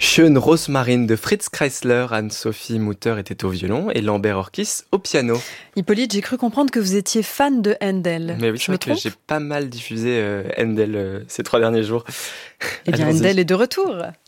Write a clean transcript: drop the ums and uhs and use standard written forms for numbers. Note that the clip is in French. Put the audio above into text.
Schön Rosmarin de Fritz Kreisler, Anne-Sophie Mutter était au violon et Lambert Orkis au piano. Hippolyte, j'ai cru comprendre que vous étiez fan de Handel. Mais oui, c'est vrai que j'ai pas mal diffusé Handel ces 3 derniers jours. Eh bien, Allons-y. Handel est de retour.